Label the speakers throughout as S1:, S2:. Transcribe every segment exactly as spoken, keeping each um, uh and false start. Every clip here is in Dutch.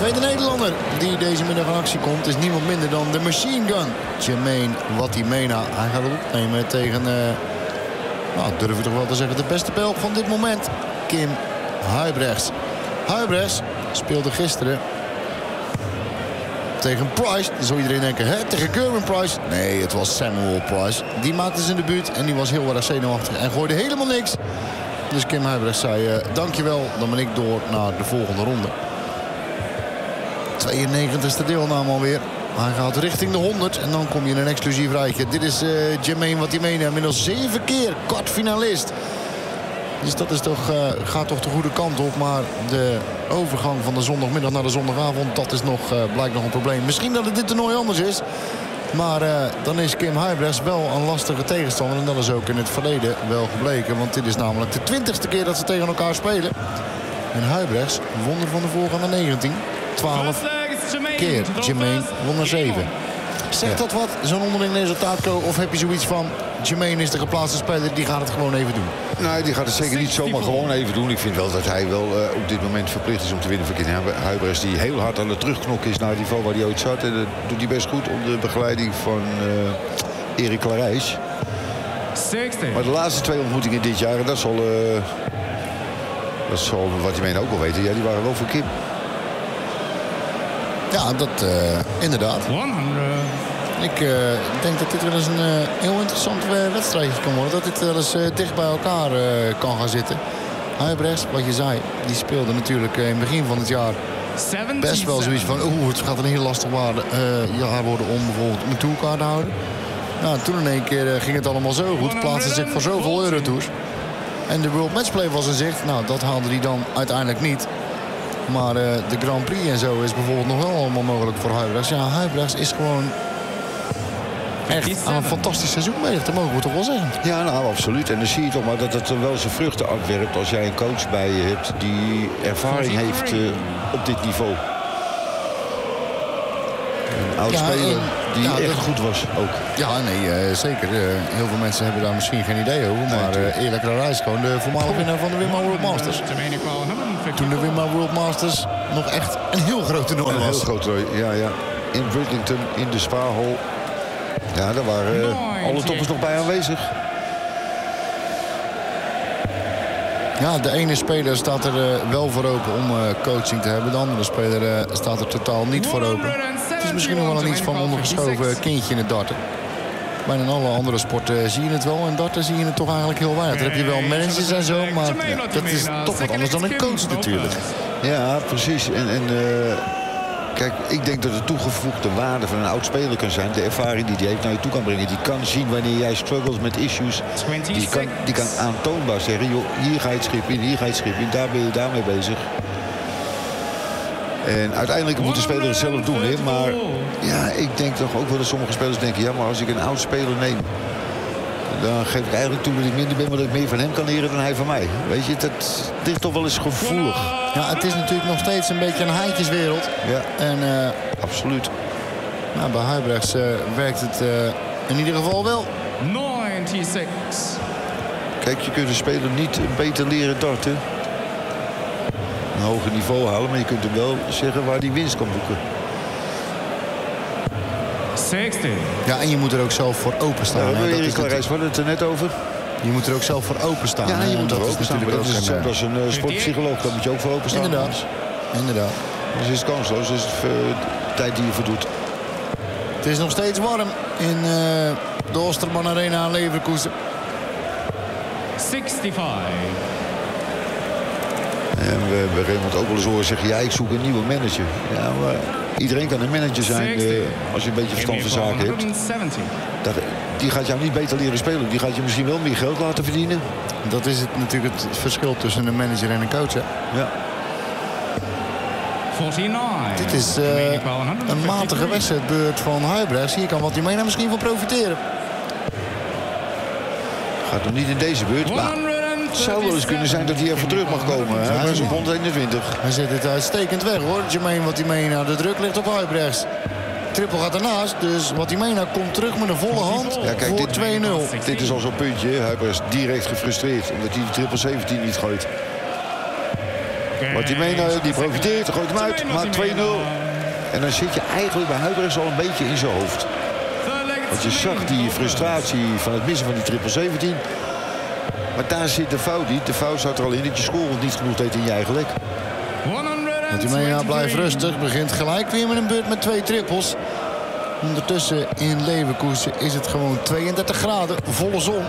S1: tweede Nederlander die deze middag in actie komt is niemand minder dan de machine gun. Jermaine Watimena. Hij gaat het opnemen tegen, uh, nou, durf ik toch wel te zeggen, de beste Belg van dit moment. Kim Huybrechts. Huybrechts speelde gisteren tegen Price. Dan zou iedereen denken, hè, tegen Gerwin Price. Nee, het was Samuel Price. Die maakte zijn debuut en die was heel erg zenuwachtig en gooide helemaal niks. Dus Kim Huybrechts zei, uh, dankjewel, dan ben ik door naar de volgende ronde. tweeënnegentigste deelname alweer. Hij gaat richting de honderd en dan kom je in een exclusief rijtje. Dit is uh, Jermaine Watimena, inmiddels zeven keer kwartfinalist. Dus dat is toch, uh, gaat toch de goede kant op. Maar de overgang van de zondagmiddag naar de zondagavond, dat is nog, uh, blijkt nog een probleem. Misschien dat het dit toernooi anders is. Maar uh, dan is Kim Huybrechts wel een lastige tegenstander. En dat is ook in het verleden wel gebleken. Want dit is namelijk de twintigste keer dat ze tegen elkaar spelen. En Huybrechts won er van de voorgaande negentien. twaalf keer. Jermaine won er zeven. Zegt dat wat, zo'n onderling resultaat, of heb je zoiets van, Jermaine is de geplaatste speler, die gaat het gewoon even doen?
S2: Nee, die gaat het zeker niet zomaar gewoon even doen. Ik vind wel dat hij wel uh, op dit moment verplicht is om te winnen van Kim Huybrechts, die heel hard aan het terugknokken is naar het niveau waar hij ooit zat. En dat doet hij best goed onder de begeleiding van uh, Erik Clarijs. Maar de laatste twee ontmoetingen dit jaar, en dat zal, uh, dat zal wat je meen ook wel weten, ja, die waren wel voor Kim.
S1: Ja, dat uh, inderdaad. Ik uh, denk dat dit wel eens een uh, heel interessant uh, wedstrijdje kan worden. Dat dit wel eens uh, dicht bij elkaar uh, kan gaan zitten. Huybrechts, wat je zei, die speelde natuurlijk uh, in het begin van het jaar best wel zoiets van, oeh, het gaat een heel lastig waarde, uh, jaar worden om bijvoorbeeld een tourkaart te houden. Nou, toen in één keer uh, ging het allemaal zo goed. Plaatste zich voor zoveel Eurotours. En de World Matchplay was in zicht. Nou, dat haalde hij dan uiteindelijk niet. Maar uh, de Grand Prix en zo is bijvoorbeeld nog wel allemaal mogelijk voor Huybrechts. Ja, Huybrechts is gewoon echt aan een fantastisch seizoen bezig. Dat mogen we toch wel zeggen.
S2: Ja, nou, absoluut. En dan zie je toch maar dat het er wel zijn vruchten afwerpt als jij een coach bij je hebt die ervaring heeft uh, op dit niveau. Een oud ja, speler die ja, echt goed was ook.
S1: Ja, nee, uh, zeker. Uh, heel veel mensen hebben daar misschien geen idee over. Nee, maar uh, Erik Clarijs, gewoon de voormalige winnaar van de Wimma World Masters. Toen de Wimma World Masters nog echt een heel groot toernooi was.
S2: Een heel groot toernooi, ja, ja. In Bridlington, in de Spa-hall. Ja, daar waren uh, alle toppers nog bij aanwezig.
S1: Ja, de ene speler staat er uh, wel voor open om uh, coaching te hebben. De andere speler uh, staat er totaal niet voor open. Het is misschien nog wel een iets van ondergeschoven kindje in het darten. Bijna in alle andere sporten zie je het wel. In darten zie je het toch eigenlijk heel weinig. Daar heb je wel managers en zo, maar ja, dat is toch wat anders dan een coach natuurlijk.
S2: Ja, precies. En, en uh, kijk, ik denk dat de toegevoegde waarde van een oud speler kan zijn. De ervaring die hij heeft naar je toe kan brengen. Die kan zien wanneer jij struggles met issues. Die kan, die kan aantoonbaar zeggen, joh, hier ga je het schip in, hier ga je het schip in. Daar ben je daarmee bezig. En uiteindelijk moet de speler het zelf doen. Hè? Maar ja, ik denk toch ook wel dat sommige spelers denken, ja, maar als ik een oud speler neem, dan geef ik eigenlijk toe dat ik minder ben, maar dat ik meer van hem kan leren dan hij van mij. Weet je, dat ligt toch wel eens gevoelig.
S1: Ja, het is natuurlijk nog steeds een beetje een heitjeswereld.
S2: Ja,
S1: en, uh,
S2: absoluut.
S1: Nou, bij Huybrechts uh, werkt het uh, in ieder geval wel.
S2: negenenzestig. Kijk, je kunt een speler niet beter leren darten. Een hoger niveau halen, maar je kunt hem wel zeggen waar die winst kan boeken.
S1: zestig. Ja, en je moet er ook zelf voor openstaan.
S2: Ja, Erik Clarijs, we hadden het er net over.
S1: Je moet er ook zelf voor openstaan.
S2: Ja, je moet er
S1: ook
S2: openstaan. Dat is hetzelfde als een uh, sportpsycholoog. Daar moet je ook voor openstaan.
S1: Inderdaad. Inderdaad.
S2: Dus is het kansloos. Dus het uh, tijd die je verdoet.
S1: Het is nog steeds warm in uh, de Osterman Arena in Leverkusen.
S3: vijfenzestig.
S2: En we hebben Raymond ook wel eens horen zeggen, ja, ik zoek een nieuwe manager. Ja, maar iedereen kan een manager zijn uh, als je een beetje verstand van zaken hebt. Dat, die gaat jou niet beter leren spelen. Die gaat je misschien wel meer geld laten verdienen.
S1: Dat is het, natuurlijk het verschil tussen een manager en een coach. Hè?
S2: Ja.
S3: negenenveertig.
S1: Dit is uh, een matige wedstrijdbeurt van Huybrechts. Hier kan Watimena misschien van profiteren.
S2: Gaat nog niet in deze beurt, maar het zou wel eens kunnen zijn dat hij even terug mag komen. Hij was op honderdeenentwintig.
S1: Hij zit het uitstekend weg, hoor. Jermaine Watimena, de druk ligt op Huybrechts. Triple gaat ernaast, dus Watimena komt terug met een volle hand ja, kijk, voor twee nul.
S2: Dit is al zo'n puntje. Huybrechts direct gefrustreerd omdat hij de triple zeventien niet gooit. Martimena die profiteert, gooit hem uit, maakt twee nul. En dan zit je eigenlijk bij Huibrechts al een beetje in zijn hoofd. Want je zag die frustratie van het missen van die triple zeventien. Maar daar zit de fout niet. De fout zat er al in dat je scorend niet genoeg deed in je eigen lek.
S1: Martimena blijft rustig, begint gelijk weer met een beurt met twee trippels. Ondertussen in Leverkusen is het gewoon tweeëndertig graden, volle zon.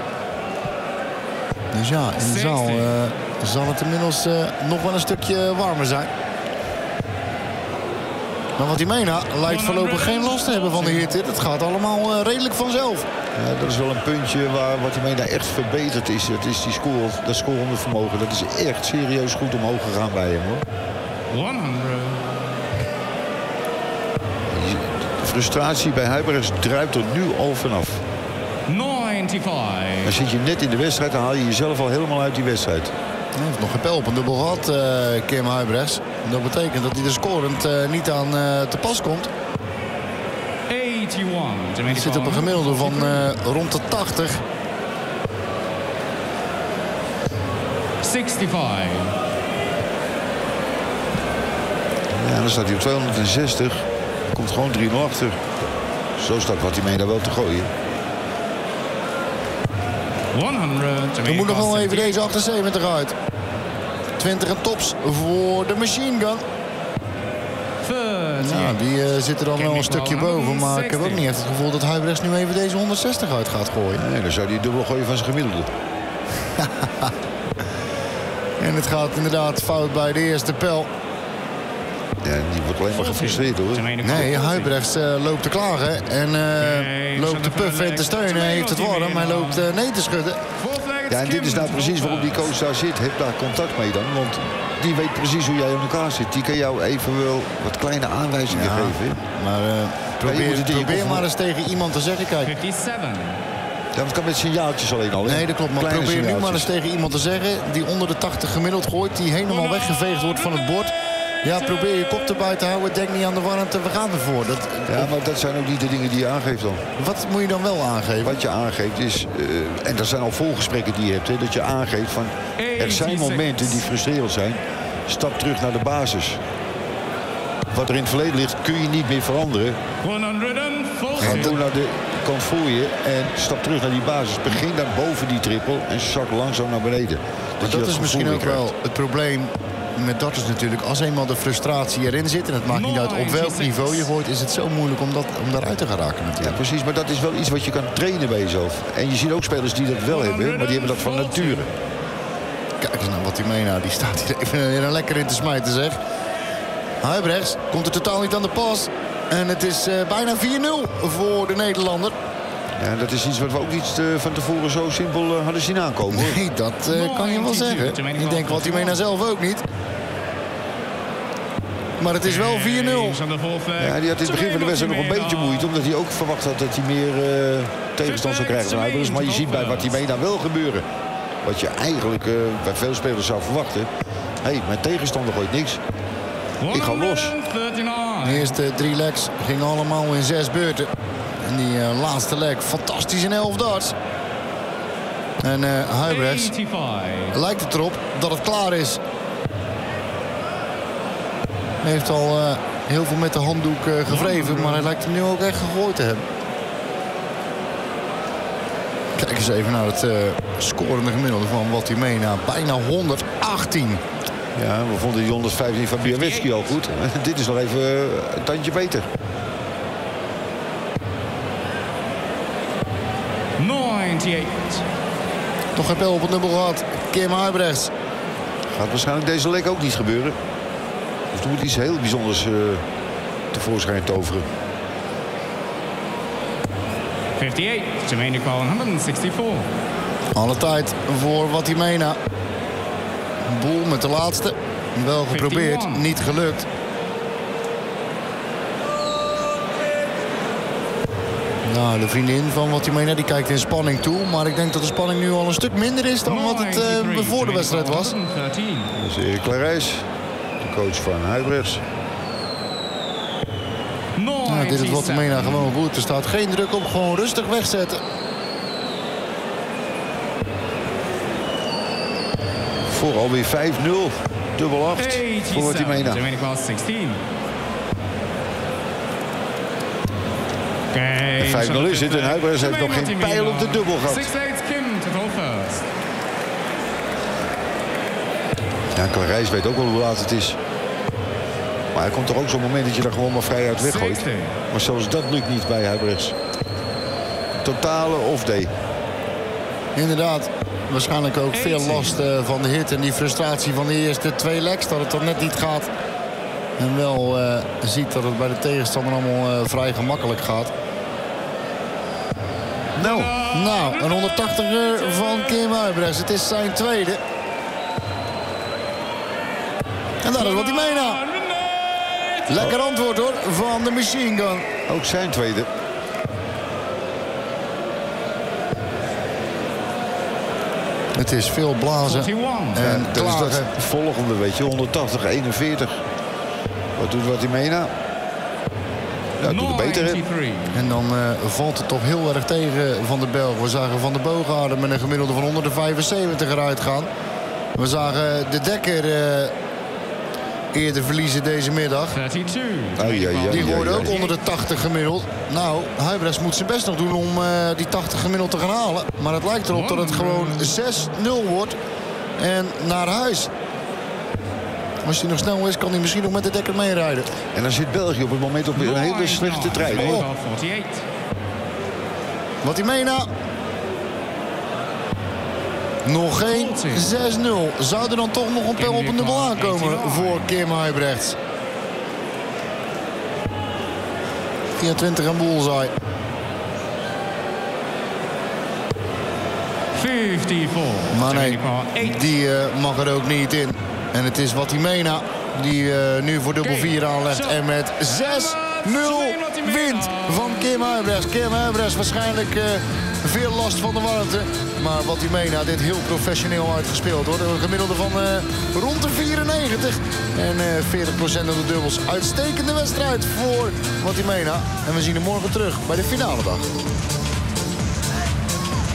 S1: Dus ja, in de zaal uh, zal het inmiddels uh, nog wel een stukje warmer zijn. Maar Martimena lijkt voorlopig geen last te hebben van de hitte. Het gaat allemaal uh, redelijk vanzelf.
S2: Ja, dat is wel een puntje waar Martimena echt verbeterd is. Dat is die score, dat scorende vermogen. Dat is echt serieus goed omhoog gegaan bij hem, hoor. De frustratie bij Huibrechts druipt er nu al vanaf.
S3: negenennegentig.
S2: Dan zit je net in de wedstrijd, dan haal je jezelf al helemaal uit die wedstrijd.
S1: Hij heeft nog geen pijl op een dubbel gehad, uh, Kim Huibrechts. Dat betekent dat hij er scorend uh, niet aan uh, te pas komt. Hij zit op een gemiddelde van uh, rond de tachtig.
S3: zesenzestig.
S2: Ja, dan staat hij op tweehonderdzestig. Komt gewoon drie nul achter. Zo staat Martimena wel te gooien.
S1: We moeten nog wel even deze achtenzeventig uit. twintig en tops voor de machine gun. Ja, die uh, zit er dan wel een stukje boven. Maar ik heb ook niet echt het gevoel dat Huibrechts nu even deze honderdzestig uit gaat gooien.
S2: Nee, dan zou hij dubbel gooien van zijn gemiddelde.
S1: En het gaat inderdaad fout bij de eerste pijl.
S2: Ja, die wordt alleen maar gefrustreerd, hoor.
S1: Nee, Huibrechts uh, loopt te klagen en uh, loopt te puffen en te steunen. Hij heeft het warm, hij loopt uh, nee te schudden.
S2: Ja, en dit is nou precies waarom die coach daar zit. Heb daar contact mee dan, want die weet precies hoe jij in elkaar zit. Die kan jou even wel wat kleine aanwijzingen ja, geven.
S1: Maar uh, probeer, ja, probeer maar eens tegen iemand te zeggen, kijk.
S3: vijfenvijftig.
S2: Ja, dat kan met signaaltjes alleen al.
S1: Nee, dat klopt. Maar kleine probeer nu maar eens tegen iemand te zeggen die onder de tachtig gemiddeld gooit, die helemaal weggeveegd wordt van het bord. Ja, probeer je kop erbij te houden. Denk niet aan de warmte. We gaan ervoor. Dat,
S2: ja, maar dat zijn ook niet de dingen die je aangeeft dan.
S1: Wat moet je dan wel aangeven?
S2: Wat je aangeeft is... Uh, en dat zijn al volgesprekken die je hebt. Hè, dat je aangeeft van... Er zijn momenten die frustrerend zijn. Stap terug naar de basis. Wat er in het verleden ligt kun je niet meer veranderen. Ga door naar de kant voor je. En stap terug naar die basis. Begin dan boven die trippel. En zak langzaam naar beneden.
S1: Dat, dat, dat is misschien ook wel het probleem... Met dat is natuurlijk, als eenmaal de frustratie erin zit... en het maakt niet uit op welk niveau je gooit... is het zo moeilijk om, dat, om daaruit te geraken natuurlijk.
S2: Ja, precies, maar dat is wel iets wat je kan trainen bij jezelf. En je ziet ook spelers die dat wel hebben, maar die hebben dat van nature.
S1: Kijk eens naar Martimena, die staat hier even er lekker in te smijten, zeg. Huibrechts komt er totaal niet aan de pas. En het is uh, bijna vier nul voor de Nederlander.
S2: Ja, dat is iets wat we ook niet uh, van tevoren zo simpel uh, hadden zien aankomen. Hoor.
S1: Nee, dat uh, kan je wel zeggen. Ik denk Martimena zelf ook niet. Maar het is wel vier nul.
S2: Ja, die had in het begin van de wedstrijd nog een beetje moeite. Omdat hij ook verwacht had dat hij meer uh, tegenstand zou krijgen van Huibrechts. Maar je ziet bij wat hij mee dan wel gebeuren. Wat je eigenlijk uh, bij veel spelers zou verwachten. Hé, hey, mijn tegenstander gooit niks. Ik ga los.
S1: De eerste drie legs gingen allemaal in zes beurten. En die uh, laatste leg fantastisch in elf darts. En uh, Huibrechts lijkt het erop dat het klaar is. Hij heeft al uh, heel veel met de handdoek uh, gevreven. Maar hij lijkt hem nu ook echt gegooid te hebben. Kijk eens even naar het uh, scorende gemiddelde van Martimena. Bijna honderdachttien.
S2: Ja, we vonden die honderdvijftien van Białowieski al goed. Dit is nog even uh, een tandje beter.
S3: negenennegentig.
S1: Toch geen pijl op het nummer gehad. Kim Huibrechts.
S2: Gaat waarschijnlijk deze leg ook niet gebeuren. Of er moet iets heel bijzonders uh, tevoorschijn toveren.
S3: vijfenvijftig. Jermaine Call honderdvierenzestig.
S1: Alle tijd voor Martimena. Boel met de laatste. Wel geprobeerd, niet gelukt. Nou, de vriendin van Martimena die kijkt in spanning toe. Maar ik denk dat de spanning nu al een stuk minder is dan wat het uh, voor de wedstrijd was.
S2: Dat is Erik Clarijs, de coach van Huibrechts.
S1: Nou, dit is Martimena gewoon goed. Er staat geen druk op, gewoon rustig wegzetten.
S2: Voor alweer vijf nul. Dubbel acht voor wat hij meena.
S3: Remaining ball zestien.
S2: vijf nul is het en Huibrechts heeft nog geen pijl op de dubbel gehad. Ja, Clarijs weet ook wel hoe laat het is. Maar er komt er ook zo'n moment dat je er gewoon maar vrij uit weggooit. Maar zelfs dat lukt niet bij Huibrechts. Totale off-day.
S1: Inderdaad. Waarschijnlijk ook veel last uh, van de hit en die frustratie van de eerste twee legs. Dat het toch net niet gaat. En wel uh, ziet dat het bij de tegenstander allemaal uh, vrij gemakkelijk gaat. Nou, nou een honderdtachtiger van Kim Huibrechts. Het is zijn tweede. En dat is wat hij meena. Lekker antwoord hoor, van de Machine Gun.
S2: Ook zijn tweede.
S1: Het is veel blazen en
S2: ja, dat is
S1: klagen.
S2: dat volgende, weet je, honderdtachtig eenenveertig. Wat doet wat hij meena? Ja, doet het beter in.
S1: En dan uh, valt het toch heel erg tegen van de Belg. We zagen Van de Boogaarden met een gemiddelde van honderdvijfenzeventig eruit gaan. We zagen de Dekker uh, eerder verliezen deze middag.
S2: Ai, ai, ai,
S1: die worden
S2: ai,
S1: ook
S2: ai.
S1: onder de tachtig gemiddeld. Nou, Huibrechts moet zijn best nog doen om uh, die tachtig gemiddeld te gaan halen. Maar het lijkt erop dat het gewoon zes nul wordt. En naar huis. Als hij nog snel is, kan hij misschien nog met de Dekker meerijden.
S2: En dan zit België op het moment op een hele slechte trein.
S1: Oh. Wat hij meena. Nog geen zes nul. Zou er dan toch nog een pijl op een dubbel aankomen voor Kim Huibrechts? vierentwintig en bullseye. Maar nee, die uh, mag er ook niet in. En het is wat hij meena die uh, nu voor dubbel vier aanlegt. En met zes nul wint van Kim Huibrechts. Kim Huibrechts waarschijnlijk uh, veel last van de warmte. Maar wat hij meena dit heel professioneel uitgespeeld hoor. Een gemiddelde van uh, rond de vierennegentig. En uh, veertig procent op de dubbels. Uitstekende wedstrijd voor wat hij meena. En we zien hem morgen terug bij de finale dag.